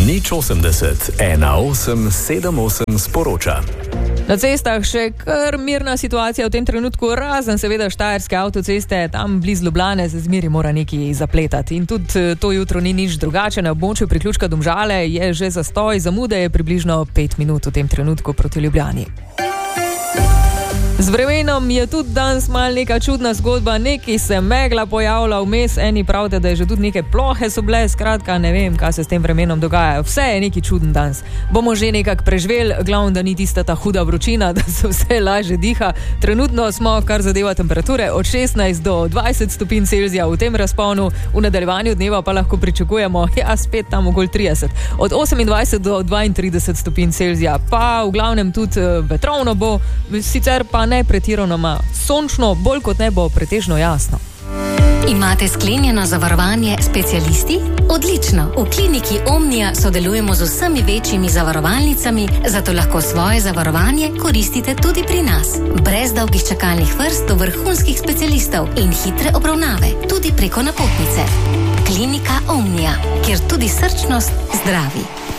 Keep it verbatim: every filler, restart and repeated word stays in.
Nič osemdeset, ena osem sedem osem sporoča. Na cestah še kar mirna situacija v tem trenutku, razen seveda štajerske avtoceste, tam blizu Ljubljane se zmeri mora nekaj zapletati. In tudi to jutro ni nič drugače, na območju priključka Domžale je že zastoj, zamude je približno pet minut v tem trenutku proti Ljubljani. Z vremenom je tudi danes mal neka čudna zgodba, nekaj se megla pojavlja vmes, eni pravite, da je že tudi neke plohe so bile, skratka ne vem, kaj se s tem vremenom dogaja, vse je neki čuden danes. Bomo že nekako preživeli, glavno, da ni tista ta huda vročina, da se vse lažje diha. Trenutno smo, kar zadeva temperature, od šestnajst do dvajset stopinj Celzija v tem razponu, v nadaljevanju dneva pa lahko pričakujemo, ja, spet tam okoli trideset. Od osemindvajset do dvaintrideset stopinj Celzija, pa v glavnem tudi vetrovno bo, sicer pa ne pretirano sončno, bolj kot ne bo pretežno jasno. Imate sklenjeno zavarovanje specialisti? Odlično! V kliniki Omnia sodelujemo z vsemi večjimi zavarovalnicami, zato lahko svoje zavarovanje koristite tudi pri nas. Brez dolgih čakalnih vrst do vrhunskih specialistov in hitre obravnave, tudi preko napotnice. Klinika Omnia, kjer tudi srčnost zdravi.